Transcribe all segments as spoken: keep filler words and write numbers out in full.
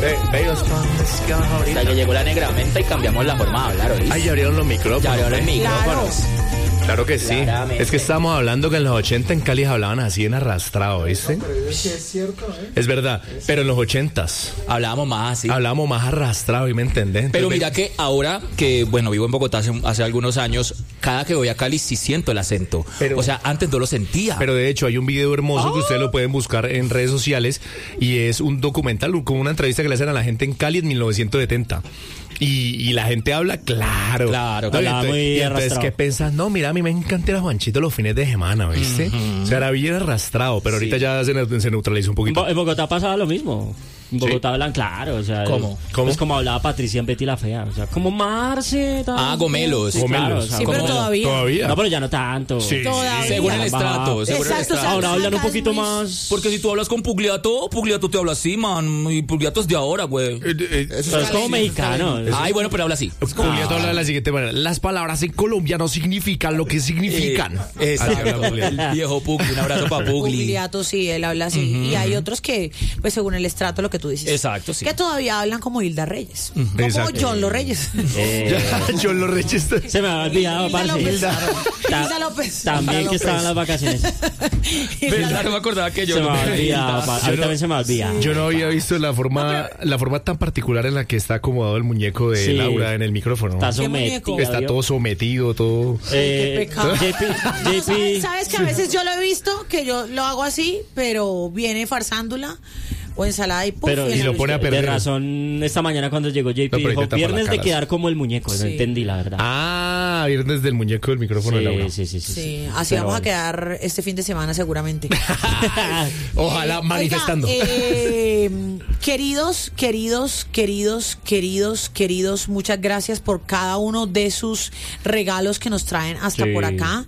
Be- bellos pan, hasta que llegó la negra menta y cambiamos la forma de hablar, ¿oíste? Ay, ya abrieron los micrófonos. Ya abrieron los ¿eh? micrófonos. Claro que sí. Claramente. Es que estábamos hablando que en los ochenta en Cali hablaban así en arrastrado, ¿viste? No, pero es que es cierto, ¿eh? Es verdad, pero en los ochentas Hablábamos más así. hablábamos más arrastrado, ¿y me entendés? Pero Entonces, mira que ahora que, bueno, vivo en Bogotá hace, hace algunos años, cada que voy a Cali sí siento el acento. Pero- o sea, antes no lo sentía. Pero de hecho hay un video hermoso que Ah. ustedes lo pueden buscar en redes sociales y es un documental, como una entrevista que le hacen a la gente en Cali en mil novecientos setenta. Y, y la gente habla claro. Claro, ¿no? Y hablaba entonces, muy y entonces, arrastrado. ¿qué pensás? No, mira, a mí me encanta ir a Juanchito los fines de semana, ¿viste? O sea, era bien arrastrado, pero ahorita Sí. ya se, ne- se neutralizó un En poquito. Bo- en Bogotá pasaba lo mismo. En Bogotá hablan claro, o sea. ¿Cómo? es- ¿Cómo? Es como hablaba Patricia en Betty la Fea. O sea, como Marce. tal. Ah, gomelos. Sí, claro, Gomelos. o sea, Sí, pero como- todavía. Todavía. No, pero ya no tanto. Sí. Todavía. Según el Ya estrato, va. según el Exacto, estrato. Ahora hablan un Acá es poquito muy- más. Porque si tú hablas con Pugliato, Pugliato te habla así, man. Y Pugliato es de ahora, güey. Eh, eh, Pero es como mexicano. es- Ay, bueno, pero habla así. Julieta habla de la siguiente manera. Las palabras en colombiano significan lo que significan. Eh, Así habla exacto. Julieta. El viejo Pugli, un abrazo para Pugli. Pugliato, sí, él habla así. Y hay otros que, pues según el estrato, lo que tú dices. Exacto, sí. Que todavía hablan como Hilda Reyes. No como Exacto. John Los Reyes. Eh, Ya, John los Reyes. se me había olvidado, Hilda parce. López. Hilda. Hilda López. También Hilda que estaba en las López. vacaciones. ¿Verdad? No me acordaba que yo Se me no había olvidado. Hilda. pa- A mí también se me olvida. Yo no había visto la forma, la forma tan particular en la que está acomodado el muñeco de Sí. Laura en el micrófono. Está ¿Qué muñeco? sometido. Está todo sometido, todo. Eh, Qué pecado. J P, J ¿Sabes, P, sabes que a veces yo lo he visto, que yo lo hago así, pero viene farsándula o ensalada y puff, Pero- en y lo el- pone a de perder. razón, esta mañana cuando llegó J P No, pero ahí dijo, te tapa viernes la de cara, quedar como el muñeco. No Sí. entendí, la verdad. Ah, viernes del muñeco del micrófono de Laura. sí, sí, sí, sí, Sí, sí. así Pero vamos a bueno. quedar este fin de semana seguramente. Ojalá Eh, manifestando. oiga, eh, queridos, queridos, queridos, queridos, queridos, muchas gracias por cada uno de sus regalos que nos traen hasta Sí. por acá.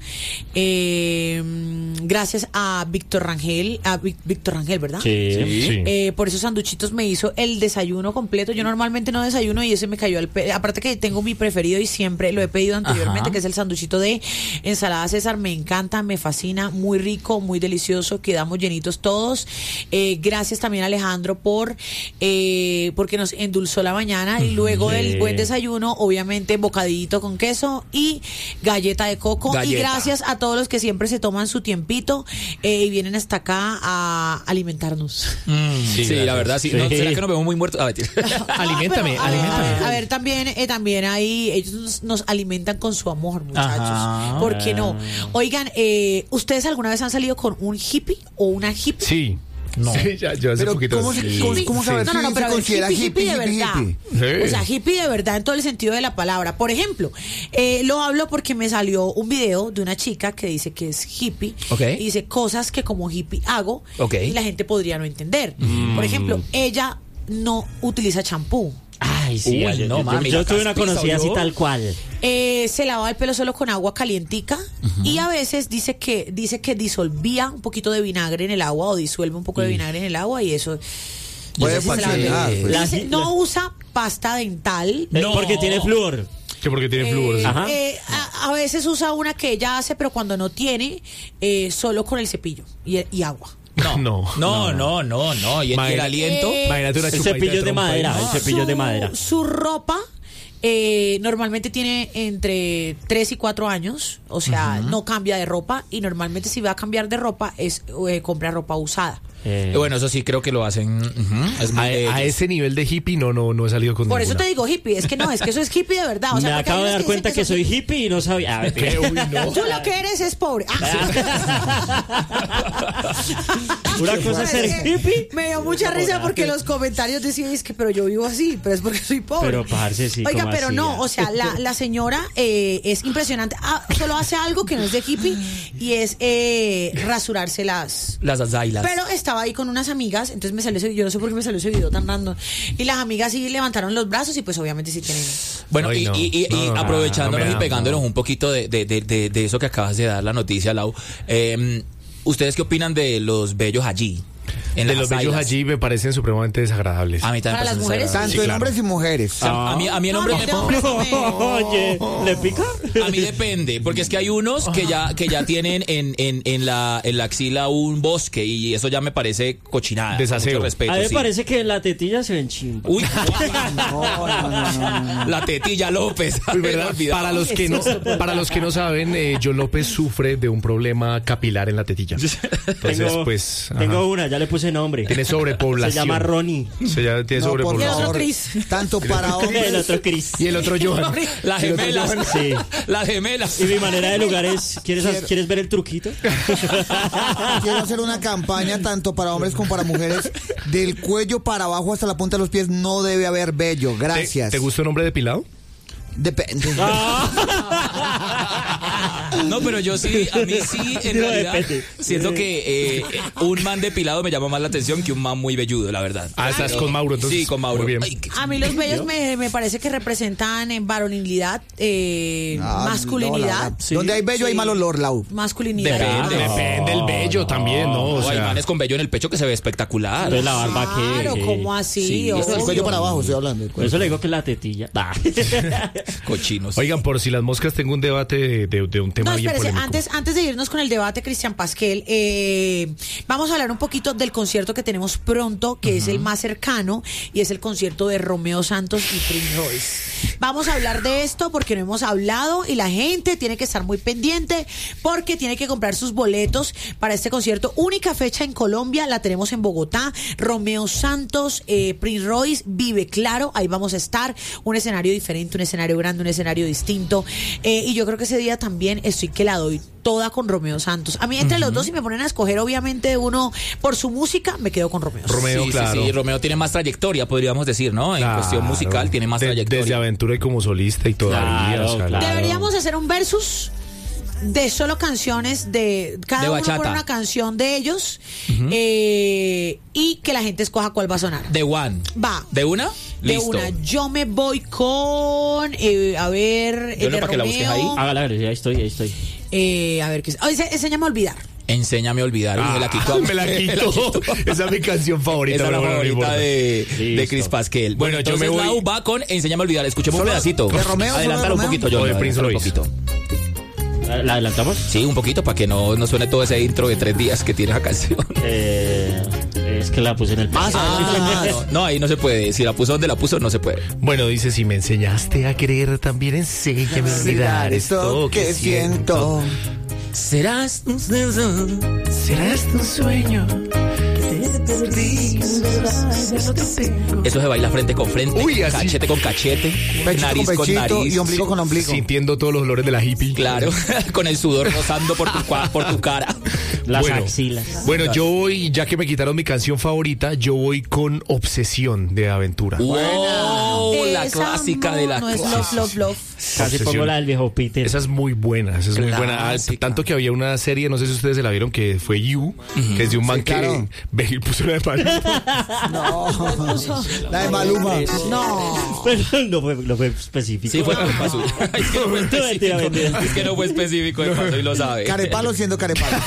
Eh, gracias a Víctor Rangel, a Vic- Víctor Rangel, ¿verdad? Sí. Sí. Eh, por esos sanduchitos me hizo el desayuno completo. Yo normalmente no desayuno y ese me cayó al pe- aparte que tengo mi preferido y siempre lo he pedido anteriormente, Ajá. que es el sanduchito de ensalada César. Me encanta, me fascina, muy rico, muy delicioso. Quedamos llenitos todos. Eh, gracias también a Alejandro por eh, porque nos endulzó la mañana y luego Sí. del buen desayuno, obviamente bocadillito con queso y galleta de coco. Galleta. Y gracias a todos los que siempre se toman su tiempito eh, y vienen hasta acá a alimentarnos. Sí, gracias. la verdad, sí. Sí. No, ¿será que nos vemos muy muertos? A ver. Aliméntame, No, pero, a ver, aliméntame. A ver, a ver, también, eh, también ahí ellos nos, nos alimentan con su amor, muchachos. Ajá. ¿Por qué no? Oigan, eh, ¿ustedes alguna vez han salido con un hippie o una hippie? Sí. No. Sí, ya, yo hace Pero poquito. ¿cómo se- sí. cómo- Sí. cómo saber No, no, no, si pero a se ver, considera hippie, hippie, hippie, de hippie, verdad. hippie? Sí. O sea, hippie de verdad en todo el sentido de la palabra. Por ejemplo, eh, lo hablo porque me salió un video de una chica que dice que es hippie. Ok. Y dice cosas que como hippie hago Ok. y la gente podría no entender. Por ejemplo, ella no utiliza champú. Ay, sí. Uy, yo, no, yo- mami, yo la tuve una caspiza, conocida así ¿oyó? tal cual. Eh, se lava el pelo solo con agua calientica y a veces dice que dice que disolvía un poquito de vinagre en el agua o disuelve un poco de vinagre en el agua y eso Puede eso se lava el pelo. funcionar, pues. La- Dice, no usa pasta dental. Eh, No. Porque tiene flúor. Que porque tiene flúor. Eh, sí. Ajá. eh, a, a veces usa una que ella hace, pero cuando no tiene, eh, solo con el cepillo y, y agua. No, No. no, no, no, no. Y el, y el Imagina- aliento. Eh, Imagínate una El chupadita cepillo de trompa ahí. madera. El cepillo de Su- madera. Su ropa eh, normalmente tiene entre tres y cuatro años, o sea, no cambia de ropa y normalmente si va a cambiar de ropa es eh, compra ropa usada. Eh, Bueno, eso sí creo que lo hacen. ujú, es muy de A, a ellos. ese nivel de hippie no, no, no he salido con Por eso ninguna. te digo hippie, es que no, es que eso es hippie de verdad. O sea, me porque acabo hay de unos dar cuenta que dicen soy son hippie y no sabía. A ver, ¿Qué? Uy, no. Tú lo que eres es pobre. Una cosa es ser hippie. Me dio mucha risa porque los comentarios decían, es que pero yo vivo así, pero es porque soy pobre. Pero, parce, sí, Oiga, ¿cómo pero así? no, o sea, la, la señora eh, es impresionante. Ah, solo hace algo que no es de hippie y es eh, rasurarse las... Las azailas. Pero estaba ahí con unas amigas, entonces me salió ese, yo no sé por qué me salió ese video tan random. Y las amigas sí levantaron los brazos y pues obviamente sí tienen... Bueno, Ay, y, no. y, y, No, y no, no, aprovechándonos no me y da, pegándonos no. un poquito de, de, de, de, de eso que acabas de dar la noticia, Lau. Eh, ¿Ustedes qué opinan de los bellos allí? en de las los bellos ailas. allí me parecen supremamente desagradables. A mí también ¿Para me las parece mujeres? desagradable. Tanto Sí, en claro. hombres y mujeres. O sea, a mí, a mí en No, hombres no, me de hombres no me- Oye, ¿le pica? A mí depende, porque es que hay unos que ya que ya tienen en, en, en la en la axila un bosque y eso ya me parece cochinada. con Desaseo. mucho respeto, A mí me sí. parece que la tetilla se ven chimba. Uy, No, no, no, no, no. la tetilla López. Uy, ¿verdad? Olvidado. Para los que no, para los que no saben, eh, John López sufre de un problema capilar en la tetilla. Entonces, tengo, pues, ajá. tengo una, ya le puse nombre. Tiene sobrepoblación. Se llama Ronnie. Se llama- tiene No, por Y el sobrepoblación. otro favor. Chris. Tanto para El hombres. otro Chris. Y el otro Johan. Las El otro gemelas. Johan. Sí. Las gemelas. Y mi manera de lugar es, ¿quieres, Quiero- ¿quieres ver el truquito? Quiero hacer una campaña tanto para hombres como para mujeres. Del cuello para abajo hasta la punta de los pies no debe haber vello. ¿Te, Gracias. ¿Te gusta un hombre depilado? Depende. No, pero yo sí, a mí sí, en No, realidad, depende. siento que eh, un man depilado me llama más la atención que un man muy velludo, la verdad. Ah, estás con Mauro, entonces. Sí, con Mauro. Muy bien. Ay, qué- A mí los bellos me, me parece que representan en varonilidad, eh, Ah, masculinidad. no, la verdad. Donde hay vello hay mal olor, Lau. Masculinidad. Depende. Depende del bello también, ¿no? O O hay sea, manes con vello en el pecho que se ve espectacular. Entonces la barba que... Claro, que- ¿cómo así? Sí, Eso del Obvio. cuello para abajo estoy hablando. del Por cuello. eso le digo que la tetilla. Ah. Cochinos. oigan, por si las moscas, tengo un debate de, de- de un tema No, bien espérese, polémico. antes, antes de irnos con el debate, Cristian Pasquel, eh, vamos a hablar un poquito del concierto que tenemos pronto, que es el más cercano, y es el concierto de Romeo Santos y Prince Royce. Vamos a hablar de esto porque no hemos hablado y la gente tiene que estar muy pendiente porque tiene que comprar sus boletos para este concierto. Única fecha en Colombia, la tenemos en Bogotá. Romeo Santos, eh, Prince Royce, Vive Claro, ahí vamos a estar. Un escenario diferente, un escenario grande, un escenario distinto. Eh, y yo creo que ese día también estoy que la doy toda con Romeo Santos. A mí entre los dos, si me ponen a escoger, obviamente uno por su música, me quedo con Romeo. Romeo, sí, claro. sí, sí, Romeo tiene más trayectoria, podríamos decir, ¿no? En Claro. cuestión musical tiene más De- trayectoria. Desde Aventura y como solista y todavía. Claro, o sea, claro. Deberíamos hacer un versus de solo canciones de cada De uno bachata. pone una canción de ellos eh, y que la gente escoja cuál va a sonar. De One. Va. ¿De una? De Listo. una. Yo me voy con eh, a ver Yo eh, no, de para que la busques Romeo. Hágala, hágala, ahí estoy, ahí estoy. Eh, a ver qué es. Oh, ese- enséñame a olvidar. Enséñame a olvidar. Uy, me la quitó. Ah, me la quitó. Esa es mi canción favorita. Esa es la pero bueno, no favorita importa. de, de Listo. Chris Pasquel. Bueno, Bueno, yo me entonces voy- Lau va con Enséñame a olvidar. Escuchemos un ¿Solo pedacito. de Romeo, solo de Adelantar un Romeo? poquito, yo. O de Prince un Royce. poquito. ¿La la adelantamos? Sí, un poquito para que no, no suene todo ese intro de tres días que tiene la canción. Eh, es que la puse en el Más, Ah, no, no, ahí no se puede. Si la puso donde la puso, no se puede. Bueno, dice, si me enseñaste a querer, también enséñame a olvidar esto que siento. Serás. Serás tu sueño. Eso se baila frente con frente, Uy, así. cachete con cachete, Pechito nariz con con, pechito nariz. y ombligo con ombligo. Sintiendo todos los olores de la hippie. Claro, con el sudor rozando por tu, cua- por tu cara. Las Bueno. axilas. Bueno, yo voy, ya que me quitaron mi canción favorita, yo voy con Obsesión de Aventura. Wow, la Esa clásica no- de la No es clásica. Love, Love, Love. Casi Obsesión. pongo la del viejo Peter. Esa es muy buena, esa es muy buena. Ah, Clásica. tanto que había una serie, no sé si ustedes se la vieron, que fue You, que es de un man Sí, claro. que ve y puso la de Maluma. No. La de Maluma. No. Pero no fue, no fue específico. Sí, fue culpa suya. Es que no fue Mentira, específico. mentira. Es que no fue específico de paso y lo sabe. Carepalo siendo carepalo.